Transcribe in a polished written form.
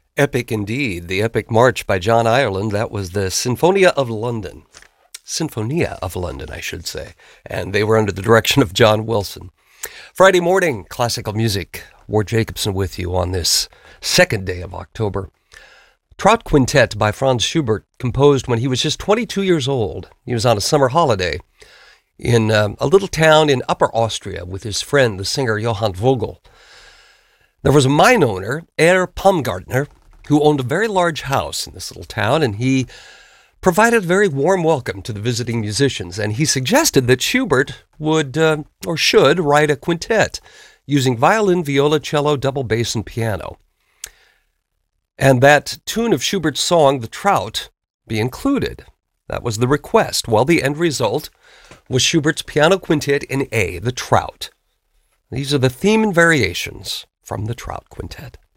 Epic indeed. The Epic March by John Ireland. That was the Sinfonia of London. Sinfonia of London, I should say. And they were under the direction of John Wilson. Friday morning, classical music. Ward Jacobson with you on this second day of October. Trout Quintet by Franz Schubert, composed when he was just 22 years old. He was on a summer holiday in a little town in Upper Austria with his friend, the singer Johann Vogel. There was a mine owner, Herr Palmgartner, who owned a very large house in this little town, and he provided a very warm welcome to the visiting musicians, and he suggested that Schubert would, or should, write a quintet using violin, viola, cello, double bass, and piano. And that tune of Schubert's song, The Trout, be included. That was the request. Well, the end result was Schubert's piano quintet in A, The Trout. These are the theme and variations from the Trout Quintet.